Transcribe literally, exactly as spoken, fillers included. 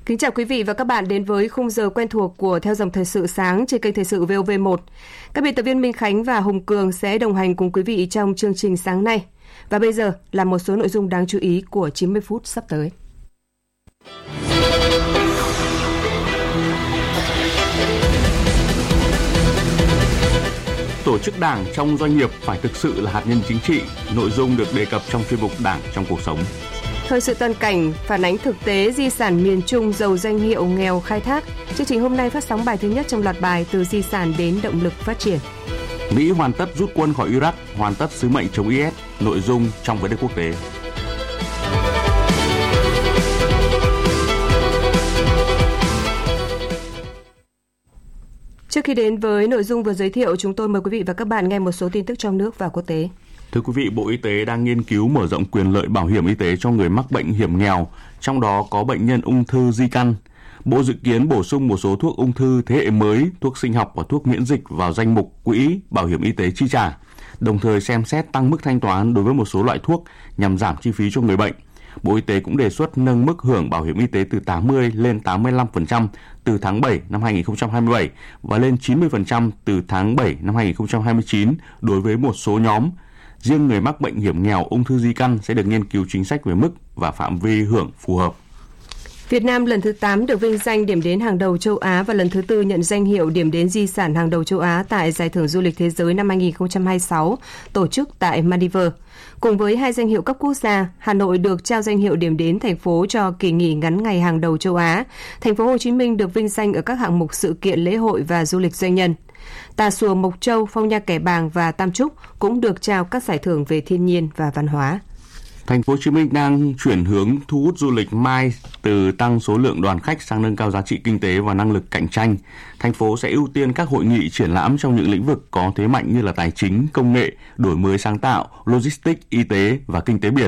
Kính chào quý vị và các bạn đến với khung giờ quen thuộc của Theo dòng thời sự sáng trên kênh Thời sự vê o vê một. Các biên tập viên Minh Khánh và Hùng Cường sẽ đồng hành cùng quý vị trong chương trình sáng nay. Và bây giờ là một số nội dung đáng chú ý của chín mươi phút sắp tới. Tổ chức đảng trong doanh nghiệp phải thực sự là hạt nhân chính trị, nội dung được đề cập trong chuyên mục Đảng trong cuộc sống. Thời sự toàn cảnh phản ánh thực tế di sản miền Trung giàu danh hiệu nghèo khai thác. Chương trình hôm nay phát sóng bài thứ nhất trong loạt bài Từ di sản đến động lực phát triển. Mỹ hoàn tất rút quân khỏi Iraq, hoàn tất sứ mệnh chống i ét, nội dung trong vấn đề quốc tế. Trước khi đến với nội dung vừa giới thiệu, chúng tôi mời quý vị và các bạn nghe một số tin tức trong nước và quốc tế. Thưa quý vị, Bộ Y tế đang nghiên cứu mở rộng quyền lợi bảo hiểm y tế cho người mắc bệnh hiểm nghèo, trong đó có bệnh nhân ung thư di căn. Bộ dự kiến bổ sung một số thuốc ung thư thế hệ mới, thuốc sinh học và thuốc miễn dịch vào danh mục quỹ bảo hiểm y tế chi trả, đồng thời xem xét tăng mức thanh toán đối với một số loại thuốc nhằm giảm chi phí cho người bệnh. Bộ Y tế cũng đề xuất nâng mức hưởng bảo hiểm y tế từ tám mươi lên tám mươi lăm phần trăm từ tháng bảy năm hai nghìn không trăm hai mươi bảy và lên chín mươi phần trăm từ tháng bảy năm hai nghìn không trăm hai mươi chín đối với một số nhóm. Riêng người mắc bệnh hiểm nghèo ung thư di căn sẽ được nghiên cứu chính sách về mức và phạm vi hưởng phù hợp. Việt Nam lần thứ tám được vinh danh điểm đến hàng đầu châu Á và lần thứ tư nhận danh hiệu điểm đến di sản hàng đầu châu Á tại Giải thưởng Du lịch Thế giới năm hai nghìn không trăm hai mươi sáu tổ chức tại Maldives. Cùng với hai danh hiệu cấp quốc gia, Hà Nội được trao danh hiệu điểm đến thành phố cho kỳ nghỉ ngắn ngày hàng đầu châu Á. Thành phố Hồ Chí Minh được vinh danh ở các hạng mục sự kiện lễ hội và du lịch doanh nhân. Tà Xùa, Mộc Châu, Phong Nha Kẻ Bàng và Tam Trúc cũng được trao các giải thưởng về thiên nhiên và văn hóa. Thành phố Hồ Chí Minh đang chuyển hướng thu hút du lịch MICE từ tăng số lượng đoàn khách sang nâng cao giá trị kinh tế và năng lực cạnh tranh. Thành phố sẽ ưu tiên các hội nghị triển lãm trong những lĩnh vực có thế mạnh như là tài chính, công nghệ, đổi mới sáng tạo, logistics, y tế và kinh tế biển.